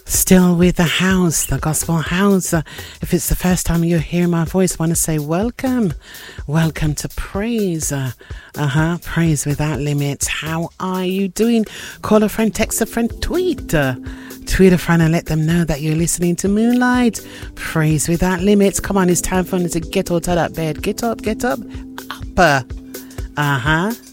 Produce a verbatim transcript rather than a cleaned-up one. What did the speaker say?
Still with the house, the gospel house. Uh, if it's the first time you hear my voice, I want to say welcome. Welcome to Praise. Uh huh. Praise without limits. How are you doing? Call a friend, text a friend, tweet. Uh, tweet a friend and let them know that you're listening to Moonlight. Praise without limits. Come on, it's time for you to get out of that bed. Get up, get up, up. Uh huh.